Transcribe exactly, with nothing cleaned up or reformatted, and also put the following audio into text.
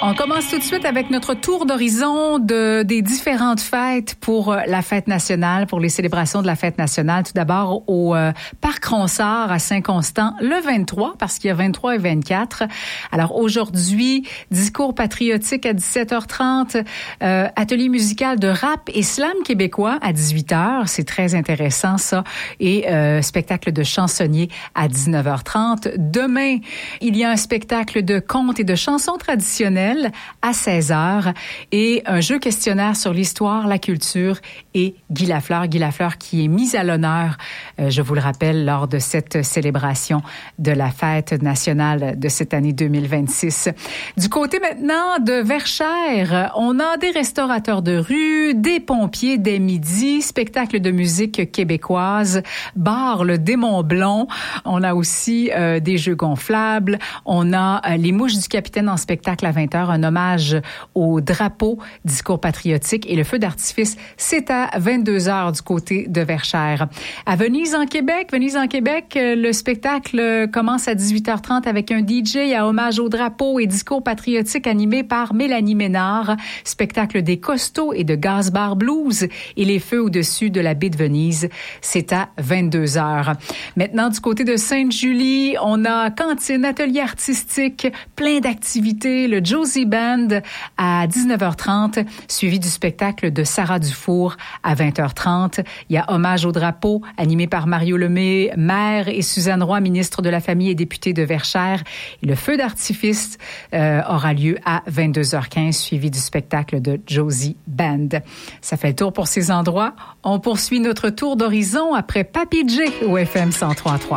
On commence tout de suite avec notre tour d'horizon de, des différentes fêtes pour la fête nationale, pour les célébrations de la fête nationale. Tout d'abord au euh, Parc Ronsard à Saint-Constant le vingt-trois, parce qu'il y a vingt-trois et vingt-quatre. Alors aujourd'hui, discours patriotique à dix-sept heures trente, euh, atelier musical de rap et slam québécois à dix-huit heures. C'est très intéressant ça. Et euh, spectacle de chansonniers à dix-neuf heures trente. Demain, il y a un spectacle de contes et de chansons traditionnelles à seize heures et un jeu questionnaire sur l'histoire, la culture et Guy Lafleur. Guy Lafleur qui est mis à l'honneur, euh, je vous le rappelle, lors de cette célébration de la fête nationale de cette année deux mille vingt-six. Du côté maintenant de Verchères, on a des restaurateurs de rue, des pompiers dès midi, spectacle de musique québécoise, bar Le Démon Blond. On a aussi euh, des jeux gonflables. On a euh, les Mouches du Capitaine en spectacle à vingt heures, un hommage au drapeau, discours patriotique, et le feu d'artifice, c'est à vingt-deux heures du côté de Verchères. À Venise en Québec, Venise en Québec, le spectacle commence à dix-huit heures trente avec un D J à hommage au drapeau et discours patriotique animé par Mélanie Ménard, spectacle des Costauds et de Gazbar Blues et les feux au-dessus de la baie de Venise, c'est à vingt-deux heures. Maintenant, du côté de Sainte-Julie, on a cantine, atelier artistique, plein d'activités, le Josie Band à dix-neuf heures trente, suivi du spectacle de Sarah Dufour à vingt heures trente. Il y a hommage au drapeau animé par Mario Lemay, maire, et Suzanne Roy, ministre de la Famille et députée de Verchères. Et le feu d'artifice euh, aura lieu à vingt-deux heures quinze, suivi du spectacle de Josie Band. Ça fait le tour pour ces endroits. On poursuit notre tour d'horizon après Papy J au F M cent trois point trois.